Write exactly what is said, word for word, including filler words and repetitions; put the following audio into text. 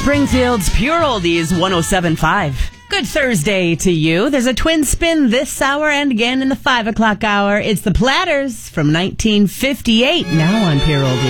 Springfield's Pure Oldies one oh seven point five. Good Thursday to you. There's a twin spin this hour and again in the five o'clock hour. It's the Platters from nineteen fifty-eight, now on Pure Oldies.